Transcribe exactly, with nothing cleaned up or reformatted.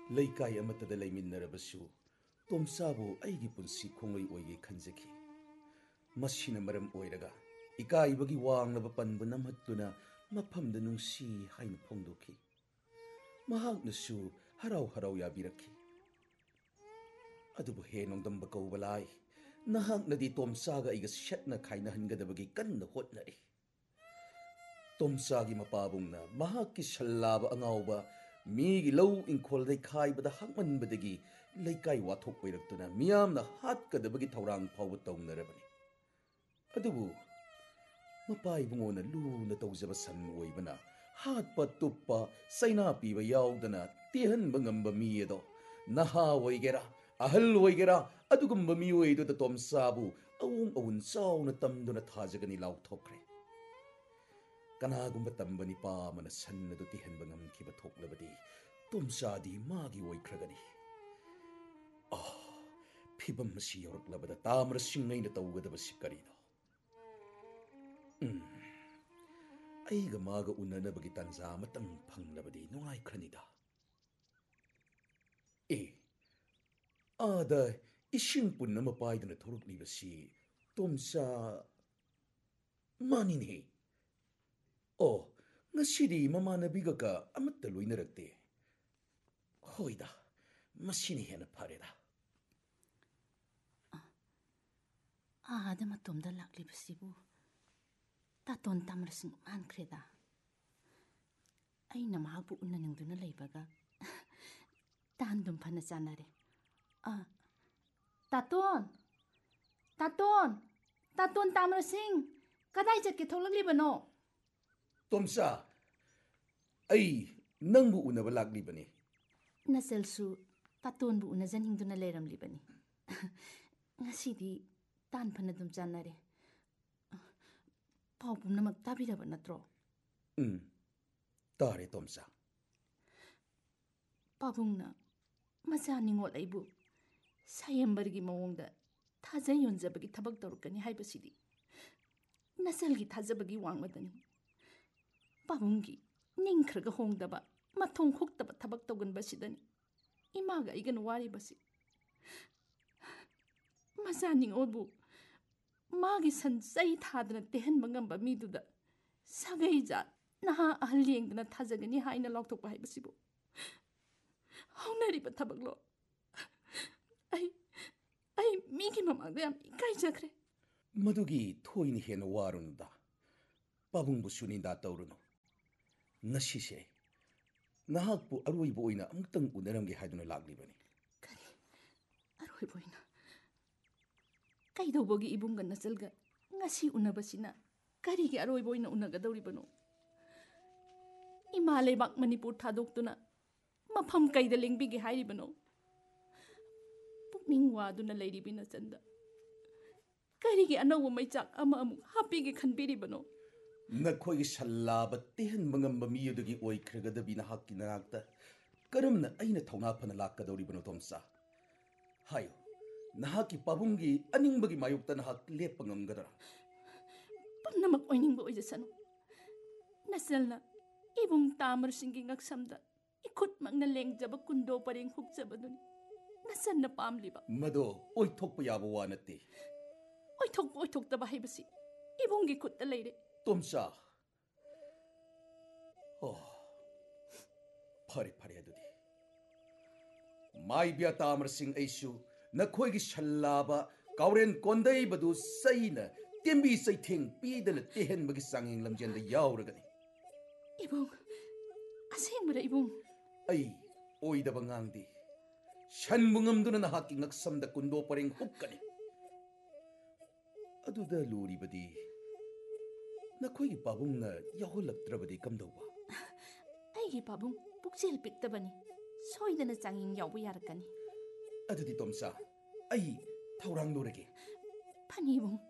ꯂꯩꯀꯥꯏ ꯑꯃꯠꯇꯗ ꯂꯩꯃꯤꯟꯅꯔꯕꯁꯨ ꯇꯣꯝꯆꯥꯕꯨ ꯑꯩꯒꯤ ꯄꯨꯟꯁꯤ ꯈꯣꯡꯂꯩ ꯑꯣꯏꯒꯦ ꯈꯟꯖꯈꯤ꯫ ꯃꯁꯤꯅ ꯃꯔꯝ ꯑꯣꯏꯔꯒ ꯏꯀꯥꯏꯕꯒꯤ ꯋꯥꯡꯂꯕ ꯄꯟꯕꯨ ꯅꯝꯍꯠꯇꯨꯅ ꯃꯐꯝꯗ ꯅꯨꯡꯁꯤ ꯍꯥꯏꯅ ꯐꯣꯡꯗꯣꯛꯈꯤ꯫ ꯃꯍꯥꯛꯅꯁꯨ ꯍꯔꯥꯎ ꯍꯔꯥꯎ ꯌꯥꯕꯤꯔꯛꯈꯤ꯫ ꯑꯗꯨꯕꯨ ꯍꯦ ꯅꯣꯡꯗꯝꯕ ꯀꯧꯕ ꯂꯥꯏ, ꯅꯍꯥꯛꯅꯗꯤ ꯇꯣꯝꯆꯥꯒ ꯑꯩꯒ ꯁꯦꯠꯅ ꯈꯥꯏꯅꯍꯟꯒꯗꯕꯒꯤ ꯀꯟꯅ ꯍꯣꯠꯅꯔꯤ꯫ ꯇꯣꯝꯆꯥꯒꯤ ꯃꯄꯥꯕꯨꯡꯅ ꯃꯍꯥꯛꯀꯤ ꯁꯜꯂꯥꯕ ꯑꯉꯥꯎꯕ ꯃꯤꯒꯤ ꯂꯧ ꯏꯪꯈꯣꯜꯗ ꯈꯥꯏꯕꯗ ꯍꯥꯛꯃꯟꯕꯗꯒꯤ ꯂꯩꯀꯥꯏ ꯋꯥꯊꯣꯛ ꯑꯣꯏꯔꯛꯇꯨꯅ ꯃꯤꯌꯥꯝꯅ ꯍꯥꯠꯀꯗꯕꯒꯤ ꯊꯧꯔꯥꯡ ꯐꯥꯎꯕ ꯇꯧꯅꯔꯕꯅꯤ꯫ ꯑꯗꯨꯕꯨ ꯃꯄꯥ ꯏꯕꯨꯡꯉꯣꯅ ꯂꯨꯅ ꯇꯧꯖꯕ ꯁꯟ ꯑꯣꯏꯕꯅ ꯍꯥꯠꯄ ꯇꯨꯞꯄ ꯆꯩꯅꯥ ꯄꯤꯕ ꯌꯥꯎꯗꯅ ꯇꯦꯍꯟꯕ ꯉꯝꯕ ꯃꯤ ꯑꯗꯣ ꯅꯍꯥ ꯑꯣꯏꯒꯦꯔꯥ ꯑꯍꯜ ꯑꯣꯏꯒꯦꯔꯥ ꯑꯗꯨꯒꯨꯝꯕ ꯃꯤꯑꯣꯏꯗꯨꯗ ꯇꯣꯝꯆꯥꯕꯨ ꯑꯋꯨꯡ ꯑꯋꯨꯟ ꯆꯥꯎꯅ ꯇꯝꯗꯨꯅ ꯊꯥꯖꯒꯅꯤ ꯂꯥꯎꯊꯣꯛꯈ꯭ꯔꯦ꯫ ꯀꯅꯥꯒꯨꯝꯕ ꯇꯝꯕ ꯅꯤꯄꯥ ꯑꯃꯅ ꯁꯟ ꯑꯗꯨ ꯇꯦꯍꯟꯕ ꯉꯝꯈꯤꯕ ꯊꯣꯛꯂꯕꯗꯤ ꯇꯣꯝꯆꯥꯗꯤ ꯃꯥꯒꯤ ꯑꯣꯏꯈ꯭ꯔꯒꯅꯤ꯫ ꯑꯥ, ꯐꯤꯕꯝ ꯑꯁꯤ ꯌꯧꯔꯛꯂꯕꯗ ꯇꯥꯃꯔꯁꯤꯡ ꯑꯩꯅ ꯇꯧꯒꯗꯕꯁꯤ ꯀꯔꯤꯅꯣ? ꯎꯝ ꯑꯩꯒ ꯃꯥꯒ ꯎꯅꯅꯕꯒꯤ ꯇꯥꯟꯖꯥ ꯑꯃꯇꯪ ꯐꯪꯂꯕꯗꯤ ꯅꯨꯡꯉꯥꯏꯈ꯭ꯔꯅꯤꯗ꯫ ꯑꯦ, ꯑꯥꯗ ꯏꯁꯤꯡ ꯄꯨꯟ ꯑꯃ ꯄꯥꯏꯗꯨꯅ ꯊꯣꯔꯛꯂꯤꯕꯁꯤ ꯇꯣꯝꯆꯥ ꯃꯥꯅꯤꯅꯦ꯫ ꯑꯣ, ꯉꯁꯤꯗꯤ ꯃꯃꯥꯟꯅꯕꯤꯒ ꯑꯃꯠꯇ ꯂꯣꯏꯅꯔꯛꯇꯦ꯫ ꯍꯣꯏꯗ, ꯃꯁꯤꯅ ꯍꯦꯟꯅ ꯐꯔꯦꯗ꯫ ꯑꯥꯗ ꯃꯇꯣꯝꯗ ꯂꯥꯛꯂꯤꯕꯁꯤꯕꯨ ꯇꯥꯇꯣꯟ ꯇꯥꯃꯔꯁꯤꯡ ꯃꯥꯟꯈ꯭ꯔꯦꯗ꯫ ꯑꯩꯅ ꯃꯍꯥꯛꯄꯨ ꯎꯅꯅꯤꯡꯗꯨꯅ ꯂꯩꯕꯒ ꯇꯥꯟꯗꯨꯝ ꯐꯅ ꯆꯥꯟꯅꯔꯦ꯫ ꯑꯥ, ꯇꯥꯇꯣꯟ ꯇꯥꯇꯣꯟ ꯇꯥꯇꯣꯟ ꯇꯥꯃꯔꯁꯤꯡ, ꯀꯗꯥꯏ ꯆꯠꯀꯦ ꯊꯣꯛꯂꯛꯂꯤꯕꯅꯣ? ꯇꯣꯝꯆꯥ, ꯑꯩ ꯅꯪꯕꯨ ꯎꯅꯕ ꯂꯥꯛꯂꯤꯕꯅꯤ꯫ ꯅꯆꯜꯁꯨ ꯇꯥꯇꯣꯟꯕꯨ ꯎꯅꯖꯅꯤꯡꯗꯨꯅ ꯂꯩꯔꯝꯂꯤꯕꯅꯤ꯫ ꯉꯁꯤꯗꯤ ꯇꯥꯟ ꯐꯅ ꯑꯗꯨꯝ ꯆꯥꯟꯅꯔꯦ꯫ ꯄꯥꯎ ꯄꯨꯝꯅꯃꯛ ꯇꯥꯕꯤꯔꯕ ꯅꯠꯇ꯭ꯔꯣ? ꯎꯝ, ꯇꯥꯔꯦ ꯇꯣꯝꯆꯥ꯫ ꯄꯥꯕꯨꯡꯅ ꯃꯆꯥ ꯅꯤꯡꯉꯣꯜ ꯑꯩꯕꯨ ꯁꯥꯌꯦꯝꯕꯔꯒꯤ ꯃꯑꯣꯡꯗ ꯊꯥꯖ ꯌꯣꯟꯖꯕꯒꯤ ꯊꯕꯛ ꯇꯧꯔꯛꯀꯅꯤ ꯍꯥꯏꯕꯁꯤꯗꯤ ꯅꯆꯜꯒꯤ ꯊꯥꯖꯕꯒꯤ ꯋꯥꯡꯃꯗꯅꯤ꯫ ꯄꯥꯕꯨꯡꯒꯤ ꯅꯤꯡꯈ꯭ꯔꯒ ꯍꯣꯡꯗꯕ ꯃꯊꯣꯡ ꯍꯨꯛꯇꯕ ꯊꯕꯛ ꯇꯧꯒꯟꯕꯁꯤꯗꯅꯤ ꯏꯃꯥꯒ ꯑꯩꯒꯅ ꯋꯥꯔꯤꯕꯁꯤ꯫ ꯃꯆꯥ ꯅꯤꯡꯉꯣꯜꯕꯨ ꯃꯥꯒꯤ ꯁꯟ ꯆꯩ ꯊꯥꯗꯅ ꯇꯦꯍꯟꯕ ꯉꯝꯕ ꯃꯤꯗꯨꯗ ꯁꯥꯒꯩ ꯖꯥꯠ ꯅꯍꯥ ꯑꯍꯜ ꯌꯦꯡꯗꯅ ꯊꯥꯖꯒꯅꯤ ꯍꯥꯏꯅ ꯂꯥꯎꯊꯣꯛꯄ ꯍꯥꯏꯕꯁꯤꯕꯨ ꯍꯧꯅꯔꯤꯕ ꯊꯕꯛꯂꯣ? ꯑꯩ ꯑꯩ ꯃꯤꯒꯤ ꯃꯃꯥꯡꯗ ꯌꯥꯝ ꯏꯀꯥꯏꯖꯈ꯭ꯔꯦ꯫ ꯃꯗꯨꯒꯤ ꯊꯣꯏꯅ ꯍꯦꯟꯅ ꯋꯥꯔꯨꯅꯨꯗ, ꯄꯥꯕꯨꯡꯕꯨꯁꯨ ꯅꯤꯡꯗꯥ ꯇꯧꯔꯨꯅꯨ꯫ ꯉꯁꯤꯁꯦ ꯅꯍꯥꯛꯄꯨ ꯑꯔꯣꯏꯕ ꯑꯣꯏꯅ ꯑꯃꯨꯛꯇꯪ ꯎꯅꯔꯝꯒꯦ ꯍꯥꯏꯗꯨꯅ ꯂꯥꯛꯂꯤꯕꯅꯤ꯫ ꯀꯔꯤ ꯑꯔꯣꯏꯕ ꯑꯣꯏꯅ? ꯀꯩꯗꯧꯕꯒꯤ ꯏꯕꯨꯡꯒ ꯅꯆꯜꯒ ꯉꯁꯤ ꯎꯅꯕꯁꯤꯅ ꯀꯔꯤꯒꯤ ꯑꯔꯣꯏꯕ ꯑꯣꯏꯅ ꯎꯅꯒꯗꯧꯔꯤꯕꯅꯣ? ꯏꯃꯥ ꯂꯩꯕꯥꯛ ꯃꯅꯤꯄꯨꯔ ꯊꯥꯗꯣꯛꯇꯨꯅ ꯃꯐꯝ ꯀꯩꯗ ꯂꯦꯡꯕꯤꯒꯦ ꯍꯥꯏꯔꯤꯕꯅꯣ? ꯄꯨꯛꯅꯤꯡ ꯋꯥꯗꯨꯅ ꯂꯩꯔꯤꯕꯤ ꯅꯆꯟꯗ ꯀꯔꯤꯒꯤ ꯑꯅꯧꯕ ꯃꯩꯆꯥꯛ ꯑꯃ ꯑꯃꯨꯛ ꯍꯥꯞꯄꯤꯒꯦ ꯈꯟꯕꯤꯔꯤꯕꯅꯣ? ꯅꯈꯣꯏꯒꯤ ꯁꯜꯂꯥꯕ ꯇꯦꯍꯟꯕ ꯉꯝꯕ ꯃꯤꯑꯗꯨꯒꯤ ꯑꯣꯏꯈ꯭ꯔꯒꯗꯕꯤ ꯅꯍꯥꯛꯀꯤ ꯅꯅꯥꯛꯇ ꯀꯔꯝꯅ ꯑꯩꯅ ꯊꯧꯅꯥ ꯐꯅ ꯂꯥꯛꯀꯗꯧꯔꯤꯕꯅꯣ ꯇꯣꯝꯆꯥ? ꯍꯥꯏꯌꯨ, ꯅꯍꯥꯛꯀꯤ ꯄꯥꯕꯨꯡꯒꯤ ꯑꯅꯤꯡꯕꯒꯤ ꯃꯥꯌꯣꯛꯇ ꯅꯍꯥꯛ ꯂꯦꯞꯄ ꯉꯝꯒꯗ꯭ꯔꯥ? ꯄꯨꯝꯅꯃꯛ ꯑꯣꯏꯅꯤꯡꯕ ꯑꯣꯏꯖꯁꯅꯨ꯫ ꯅꯆꯜꯅ ꯏꯕꯨꯡ ꯇꯥꯃꯔꯁꯤꯡꯒꯤ ꯉꯛꯁꯝꯗ ꯏꯈꯨꯠꯃꯛꯅ ꯂꯦꯡꯖꯕ ꯀꯨꯟꯗꯣ ꯄꯔꯦꯡ ꯍꯨꯛꯆꯕꯗꯨꯅꯤ ꯅꯆꯜꯅ ꯄꯥꯝꯂꯤꯕ꯫ ꯃꯗꯣ ꯑꯣꯏꯊꯣꯛꯄ ꯌꯥꯕ ꯋꯥ ꯅꯠꯇꯦ꯫ ꯑꯣꯏꯊꯣꯛꯄ ꯑꯣꯏꯊꯣꯛꯇꯕ ꯍꯥꯏꯕꯁꯤ ꯏꯕꯨꯡꯒꯤ ꯈꯨꯠꯇ ꯂꯩꯔꯦ꯫ ꯇꯣꯝꯆꯥ, ꯑꯣ, ꯐꯔꯦ ꯐꯔꯦ ꯑꯗꯨꯗꯤ ꯃꯥꯏꯕꯤꯌꯥ ꯇꯥꯃꯔꯁꯤꯡ, ꯑꯩꯁꯨ ꯅꯈꯣꯏꯒꯤ ꯁꯜꯂꯥꯕ ꯀꯥꯎꯔꯦꯟ ꯀꯣꯟꯗꯩꯕꯗꯨ ꯆꯩꯅ ꯇꯦꯝꯕꯤ ꯆꯩꯊꯦꯡ ꯄꯤꯗꯅ ꯇꯦꯍꯟꯕꯒꯤ ꯆꯥꯡꯌꯦꯡ ꯂꯝꯖꯦꯟꯗ ꯌꯥꯎꯔꯒꯅꯤ꯫ ꯏꯕꯨꯡ, ꯑꯁꯦꯡꯕꯔ ꯏꯕꯨꯡ? ꯑꯩ ꯑꯣꯏꯗꯕ ꯉꯥꯡꯗꯦ꯫ ꯁꯟꯕꯨ ꯉꯝꯗꯨꯅ ꯅꯍꯥꯛꯀꯤ ꯉꯛꯁꯝꯗ ꯀꯨꯟꯗꯣ ꯄꯔꯦꯡ ꯍꯨꯛꯀꯅꯤ꯫ ꯑꯗꯨꯗ ꯂꯨꯔꯤꯕꯗꯤ ꯅꯈꯣꯏꯒꯤ ꯄꯥꯕꯨꯡꯅ ꯌꯥꯎꯍꯜꯂꯛꯇ꯭ꯔꯕꯗꯤ ꯀꯝꯗꯧꯕ? ꯑꯩꯒꯤ ꯄꯥꯕꯨꯡ ꯄꯨꯛꯆꯦꯜ ꯄꯤꯛꯇꯕꯅꯤ, ꯁꯣꯏꯗꯅ ꯆꯥꯡꯌꯦꯡ ꯌꯥꯎꯕ ꯌꯥꯔꯛꯀꯅꯤ꯫ ꯑꯗꯨꯗꯤ ꯇꯣꯝꯆꯥ, ꯑꯩ ꯊꯧꯔꯥꯡ ꯂꯧꯔꯒꯦ꯫ ꯐꯅꯤ ꯏꯕꯨꯡ,